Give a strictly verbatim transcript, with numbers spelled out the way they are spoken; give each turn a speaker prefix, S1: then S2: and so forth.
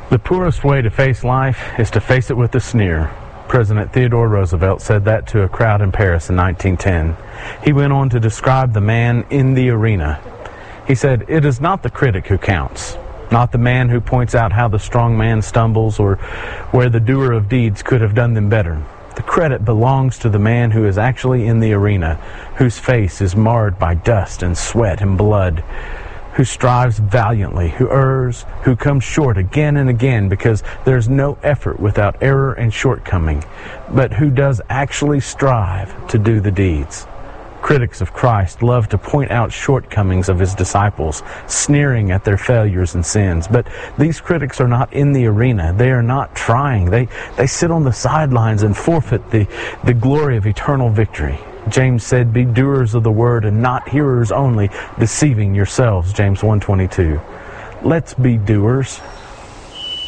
S1: The poorest way to face life is to face it with a sneer. President Theodore Roosevelt said that to a crowd in Paris in nineteen ten. He went on to describe the man in the arena. He said, "It is not the critic who counts, not the man who points out how the strong man stumbles or where the doer of deeds could have done them better. The credit belongs to the man who is actually in the arena, whose face is marred by dust and sweat and blood, who strives valiantly, who errs, who comes short again and again because there's no effort without error and shortcoming, but who does actually strive to do the deeds." Critics of Christ love to point out shortcomings of his disciples, sneering at their failures and sins. But these critics are not in the arena. They are not trying. They, they sit on the sidelines and forfeit the, the glory of eternal victory. James said, "Be doers of the word and not hearers only, deceiving yourselves," James one twenty-two. Let's be doers.